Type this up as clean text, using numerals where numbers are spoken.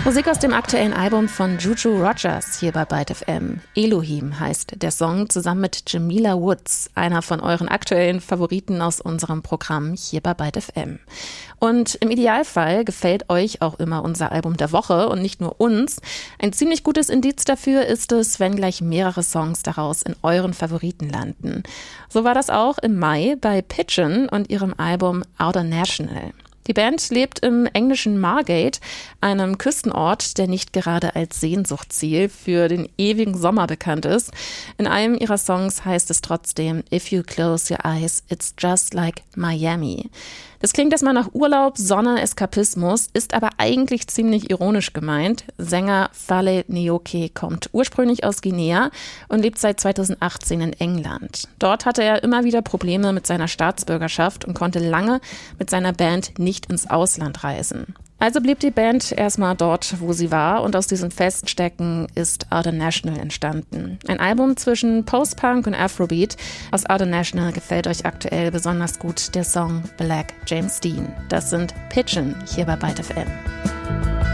Musik aus dem aktuellen Album von Juju Rogers hier bei Byte FM. Elohim heißt der Song, zusammen mit Jamila Woods, einer von euren aktuellen Favoriten aus unserem Programm hier bei Byte FM. Und im Idealfall gefällt euch auch immer unser Album der Woche und nicht nur uns. Ein ziemlich gutes Indiz dafür ist es, wenn gleich mehrere Songs daraus in euren Favoriten landen. So war das auch im Mai bei Pigeon und ihrem Album Outer National. Die Band lebt im englischen Margate, einem Küstenort, der nicht gerade als Sehnsuchtsziel für den ewigen Sommer bekannt ist. In einem ihrer Songs heißt es trotzdem, "If you close your eyes, it's just like Miami." Das klingt erstmal nach Urlaub, Sonne, Eskapismus, ist aber eigentlich ziemlich ironisch gemeint. Sänger Fale Nyoke kommt ursprünglich aus Guinea und lebt seit 2018 in England. Dort hatte er immer wieder Probleme mit seiner Staatsbürgerschaft und konnte lange mit seiner Band nicht ins Ausland reisen. Also blieb die Band erstmal dort, wo sie war, und aus diesem Feststecken ist Outer National entstanden. Ein Album zwischen Post-Punk und Afrobeat. Aus Outer National gefällt euch aktuell besonders gut der Song Black James Dean. Das sind Pigeon hier bei Byte FM.